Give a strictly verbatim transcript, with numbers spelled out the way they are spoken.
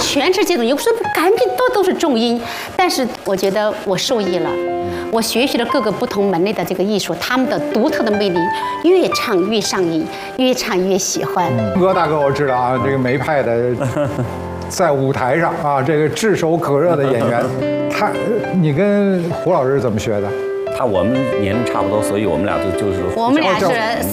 全是这种，有时候感觉都都是重音，但是我觉得我受益了。我学习了各个不同门类的这个艺术，他们的独特的魅力，越唱越上瘾，越唱越喜欢。 哥大哥，我知道啊，这个梅派的，在舞台上啊，这个炙手可热的演员，他，你跟胡老师怎么学的？ 他我们年龄差不多，所以我们俩就就是我们俩是